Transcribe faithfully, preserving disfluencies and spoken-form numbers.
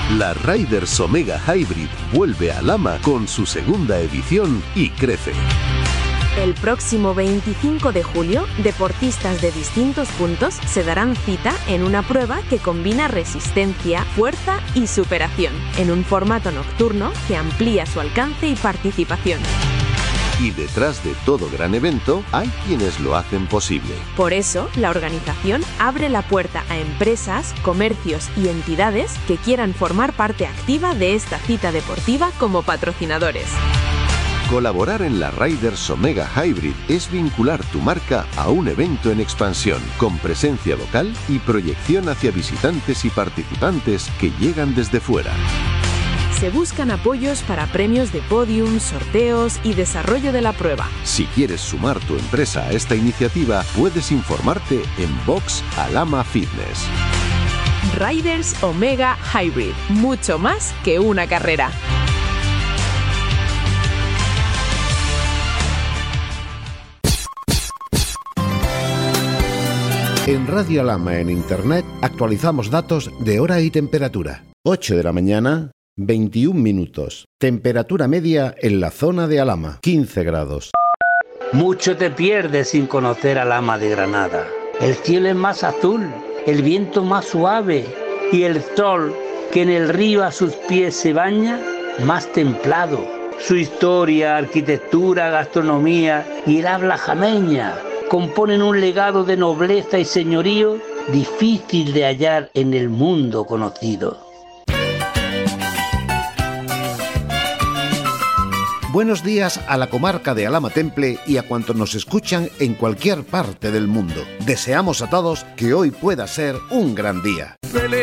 La Riders Omega Hybrid vuelve a Lama con su segunda edición y crece. El próximo veinticinco de julio, deportistas de distintos puntos se darán cita en una prueba que combina resistencia, fuerza y superación, en un formato nocturno que amplía su alcance y participación. Y detrás de todo gran evento hay quienes lo hacen posible. Por eso, la organización abre la puerta a empresas, comercios y entidades que quieran formar parte activa de esta cita deportiva como patrocinadores. Colaborar en la Riders Omega Hybrid es vincular tu marca a un evento en expansión, con presencia local y proyección hacia visitantes y participantes que llegan desde fuera. Se buscan apoyos para premios de podium, sorteos y desarrollo de la prueba. Si quieres sumar tu empresa a esta iniciativa, puedes informarte en Box Alama Fitness. Riders Omega Hybrid, mucho más que una carrera. En Radio Alama en Internet actualizamos datos de hora y temperatura. ocho de la mañana, veintiún minutos. Temperatura media en la zona de Alhama, quince grados. Mucho te pierdes sin conocer Alhama de Granada. El cielo es más azul, el viento más suave y el sol que en el río a sus pies se baña, más templado. Su historia, arquitectura, gastronomía y el habla jameña componen un legado de nobleza y señorío difícil de hallar en el mundo conocido. Buenos días a la comarca de Alhama Temple y a cuantos nos escuchan en cualquier parte del mundo. Deseamos a todos que hoy pueda ser un gran día.